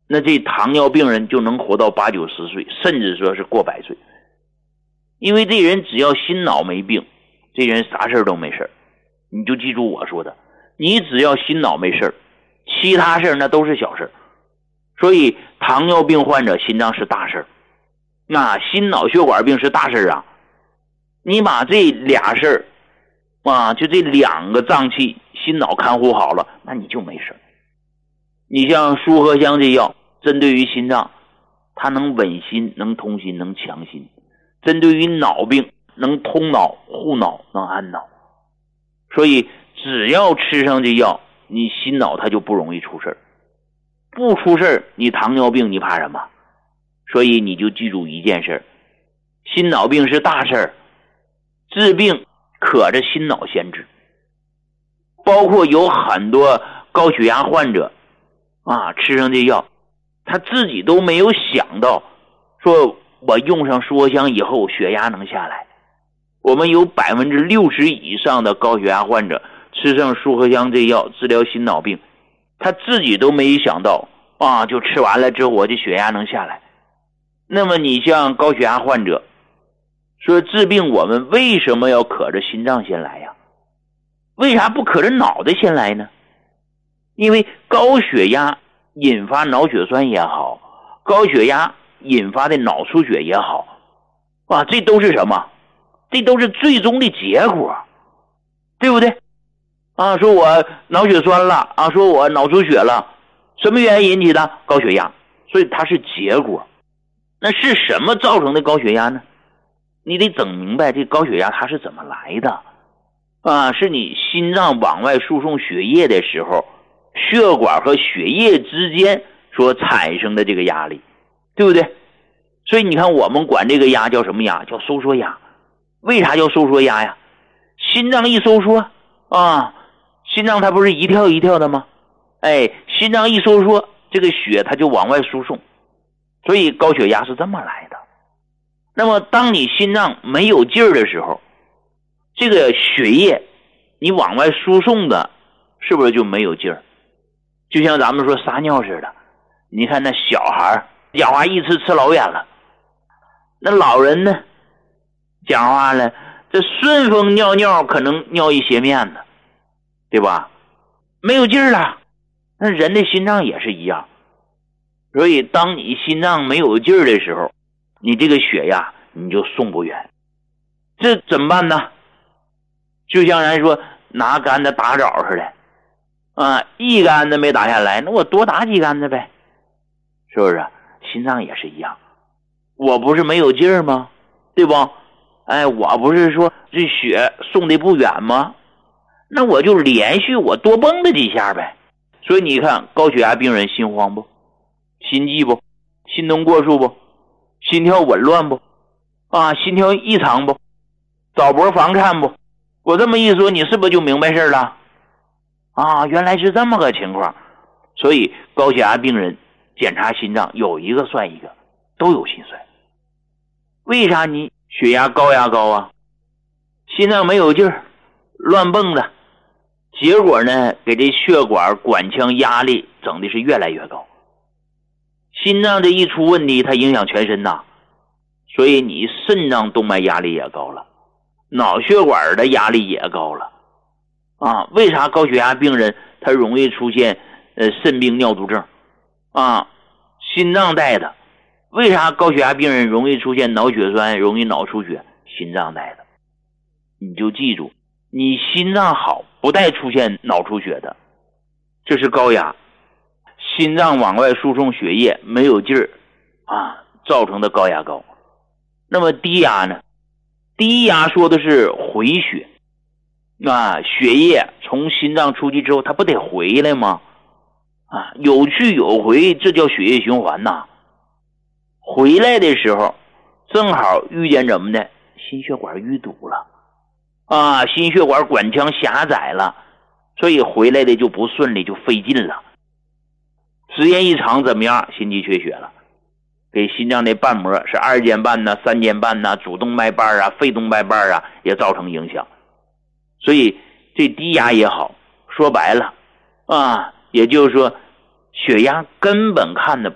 那这糖尿病人就能活到80、90岁，甚至说是过100岁。因为这人只要心脑没病，这人啥事都没事。你就记住我说的，你只要心脑没事，其他事那都是小事。所以糖尿病患者心脏是大事，那心脑血管病是大事啊。你把这俩事就这2个脏器心脑看护好了，那你就没事。你像舒和香这药针对于心脏，它能稳心，能通心，能强心；针对于脑病，能通脑、护脑，能安脑。所以只要吃上这药，你心脑它就不容易出事。不出事，你糖尿病你怕什么？所以你就记住一件事，心脑病是大事，治病可着心脑先治。包括有很多高血压患者吃上这药，他自己都没有想到说我用上舒和香以后血压能下来。我们有60%以上的高血压患者吃上舒和香这药治疗心脑病，他自己都没想到就吃完了之后我这血压能下来。那么你像高血压患者说治病，我们为什么要可着心脏先来呀？为啥不可着脑袋先来呢？因为高血压引发脑血栓也好，高血压引发的脑出血也好这都是什么？这都是最终的结果，对不对？说我脑血栓了说我脑出血了，什么原因引起的？高血压。所以它是结果。那是什么造成的高血压呢？你得整明白这高血压它是怎么来的是你心脏往外输送血液的时候，血管和血液之间所产生的这个压力，对不对？所以你看我们管这个压叫什么压？叫收缩压。为啥叫收缩压呀？心脏一收缩心脏它不是一跳一跳的吗？心脏一收缩，这个血它就往外输送，所以高血压是这么来的。那么当你心脏没有劲儿的时候，这个血液你往外输送的是不是就没有劲儿？就像咱们说撒尿似的，你看那小孩讲话一吃老远了，那老人呢讲话了，这顺风尿尿可能尿一斜面子，对吧？没有劲儿了。那人的心脏也是一样，所以当你心脏没有劲儿的时候，你这个血呀你就送不远。这怎么办呢？就像咱说拿杆子打枣似的一杆子没打下来，那我多打几杆子呗，是不是？心脏也是一样，我不是没有劲儿吗？对不？我不是说这血送的不远吗？那我就连续我多蹦跶几下呗。所以你看高血压病人心慌不？心悸不？心动过速不？心跳紊乱不？心跳异常不？早搏房颤不？我这么一说，你是不是就明白事了？原来是这么个情况。所以高血压病人检查心脏有一个算一个，都有心衰。为啥你血压高压高啊？心脏没有劲儿，乱蹦的，结果呢给这血管管腔压力整的是越来越高。心脏这一出问题，它影响全身呐，所以你肾脏动脉压力也高了，脑血管的压力也高了为啥高血压病人他容易出现肾病尿毒症心脏带的？为啥高血压病人容易出现脑血栓，容易脑出血？心脏带的。你就记住，你心脏好不带出现脑出血的，这是高压。心脏往外输送血液没有劲儿造成的高压高。那么低压呢？低压说的是回血血液从心脏出去之后它不得回来吗？有去有回，这叫血液循环呐。回来的时候正好遇见怎么的？心血管淤堵了心血管管腔狭窄了，所以回来的就不顺利，就费劲了。时间一长怎么样？心肌缺血了，给心脏的瓣膜是二尖瓣三尖瓣主动脉瓣肺动脉瓣也造成影响。所以这低压也好，说白了也就是说血压根本看的